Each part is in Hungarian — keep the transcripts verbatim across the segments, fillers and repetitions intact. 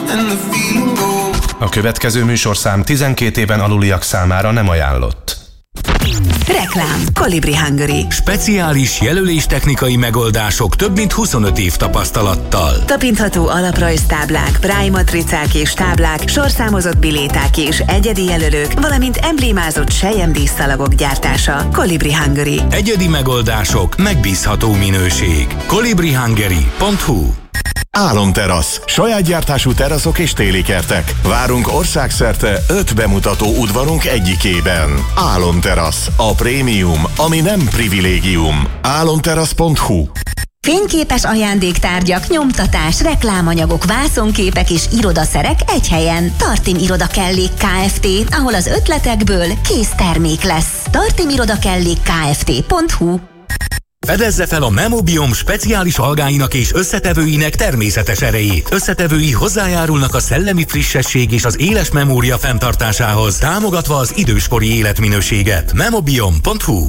A következő műsorszám tizenkét éven aluliak számára nem ajánlott. Reklám. Kolibri Hungary. Speciális jelöléstechnikai megoldások több mint huszonöt év tapasztalattal. Tapintható alaprajztáblák, braille matricák és táblák, sorszámozott biléták és egyedi jelölők, valamint emblémázott selyemdíszszalagok gyártása. Kolibri Hungary. Egyedi megoldások, megbízható minőség. kolibri hungary pont hu. Álomterasz. Saját gyártású teraszok és téli kertek. Várunk országszerte öt bemutató udvarunk egyikében. Álomterasz. A prémium, ami nem privilégium. álomterasz pont hu. Fényképes ajándéktárgyak, nyomtatás, reklámanyagok, vászonképek és irodaszerek egy helyen. Tartim Irodakellék Kft., ahol az ötletekből kész termék lesz. tartim irodakellék kft pont hu. Fedezze fel a Memobiom speciális algáinak és összetevőinek természetes erejét. Összetevői hozzájárulnak a szellemi frissesség és az éles memória fenntartásához, támogatva az időskori életminőséget. memobiom pont hu.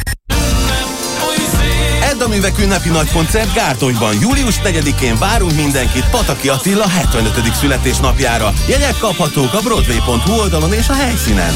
Edda művek ünnepi nagykoncert Gárdonyban. július negyedikén várunk mindenkit Pataki Attila hetvenötödik születésnapjára. Jegyek kaphatók a broadway pont hu oldalon és a helyszínen.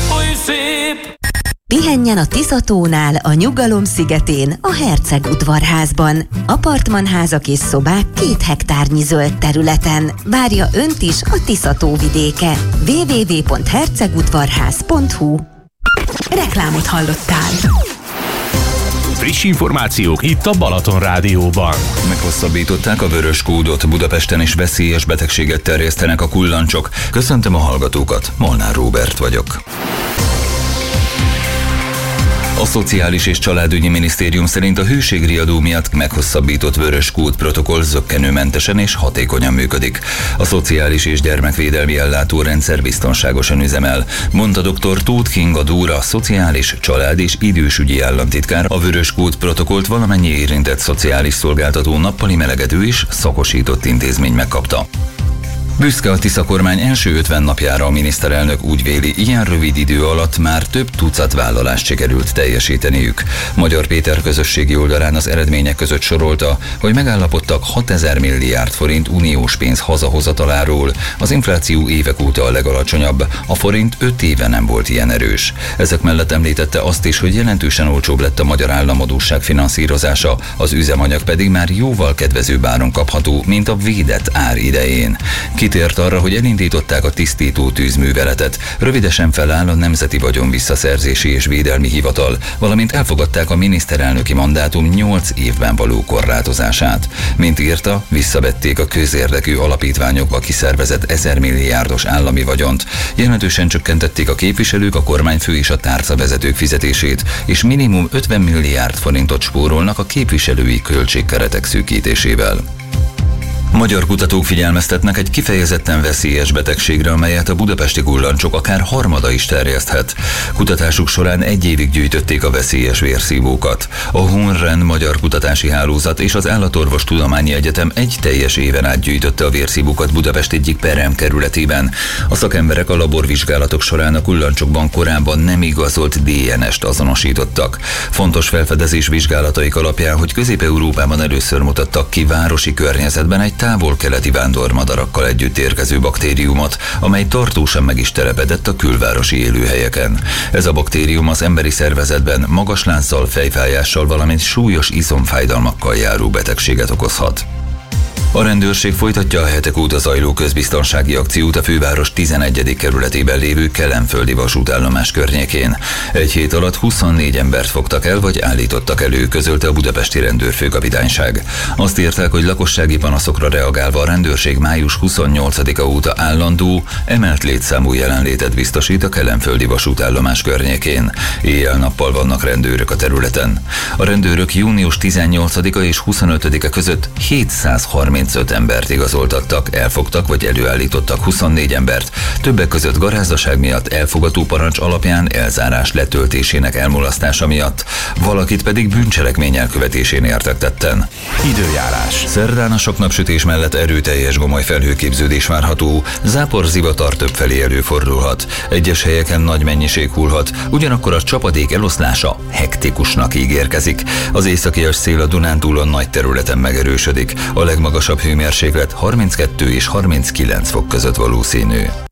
Pihenjen a Tiszatónál, a Nyugalom szigetén, a Herceg udvarházban. Apartmanházak és szobák két hektárnyi zöld területen. Várja önt is a Tiszató vidéke. double-u double-u double-u pont hercegudvarház pont hu. Reklámot hallottál. Friss információk itt a Balaton Rádióban. Meghosszabbították a vörös kódot. Budapesten is veszélyes betegséget terjesztenek a kullancsok. Köszöntöm a hallgatókat, Molnár Róbert vagyok. A Szociális és Családügyi Minisztérium szerint a hőségriadó miatt meghosszabbított vörös kód protokoll zökkenőmentesen és hatékonyan működik. A Szociális és Gyermekvédelmi Ellátórendszer biztonságosan üzemel, mondta dr. Tóth Kinga Dóra, Szociális, Család és Idősügyi Államtitkár. A vörös kód protokollt valamennyi érintett szociális szolgáltató, nappali melegedő és szakosított intézmény megkapta. Büszke a Tisza kormány első ötven napjára. A miniszterelnök úgy véli, ilyen rövid idő alatt már több tucat vállalást sikerült teljesíteniük. Magyar Péter közösségi oldalán az eredmények között sorolta, hogy megállapodtak hatezer milliárd forint uniós pénz hazahozataláról. Az infláció évek óta a legalacsonyabb, a forint öt éve nem volt ilyen erős. Ezek mellett említette azt is, hogy jelentősen olcsóbb lett a magyar államadósság finanszírozása, az üzemanyag pedig már jóval kedvezőbb áron kapható, mint a védett ár idején. Kitért arra, hogy elindították a tisztító tűzműveletet, rövidesen feláll a Nemzeti Vagyon Visszaszerzési és Védelmi Hivatal, valamint elfogadták a miniszterelnöki mandátum nyolc évben való korlátozását. Mint írta, visszavették a közérdekű alapítványokba kiszervezett ezer milliárdos állami vagyont, jelentősen csökkentették a képviselők, a kormányfő és a tárcavezetők fizetését, és minimum ötven milliárd forintot spórolnak a képviselői költségkeretek szűkítésével. Magyar kutatók figyelmeztetnek egy kifejezetten veszélyes betegségre, amelyet a budapesti kullancsok akár harmada is terjeszthet. Kutatásuk során egy évig gyűjtötték a veszélyes vérszívókat. A Hunren Magyar Kutatási Hálózat és az Állatorvostudományi Egyetem egy teljes éven át gyűjtötte a vérszívókat Budapest egyik perem kerületében. A szakemberek a laborvizsgálatok során a kullancsokban korábban nem igazolt dé en est azonosítottak. Fontos felfedezés vizsgálataik alapján, hogy Közép-Európában először mutattak ki városi környezetben egy távol-keleti vándormadarakkal együtt érkező baktériumot, amely tartósan meg is telepedett a külvárosi élőhelyeken. Ez a baktérium az emberi szervezetben magas lázzal, fejfájással, valamint súlyos izomfájdalmakkal járó betegséget okozhat. A rendőrség folytatja a hetek óta zajló közbiztonsági akciót a főváros tizenegyedik kerületében lévő Kelenföldi vasútállomás környékén. Egy hét alatt huszonnégy embert fogtak el vagy állítottak elő, közölte a budapesti rendőrfőkapitányság. Azt írták, hogy lakossági panaszokra reagálva a rendőrség május huszonnyolcadika óta állandó, emelt létszámú jelenlétet biztosít a Kelenföldi vasútállomás környékén. Éjjel-nappal vannak rendőrök a területen. A rendőrök június tizennyolcadika és huszonötödike között hétszázharmincöt embert igazoltattak, elfogtak vagy előállítottak huszonnégy embert, többek között garázdaság miatt, elfogató parancs alapján elzárás letöltésének elmulasztása miatt, valakit pedig bűncselekmény elkövetésén értek tetten. Időjárás. Szerdán a sok napsütés mellett erőteljes gomoly felhőképződés várható, záporzivatar többfelé előfordulhat. Egyes helyeken nagy mennyiség hullhat, ugyanakkor a csapadék eloszlása hektikusnak ígérkezik. Az északi szél a Dunántúlon nagy területen megerősödik. A legmagasabb legmagasabb hőmérséklet harminckettő és harminckilenc fok között valószínű.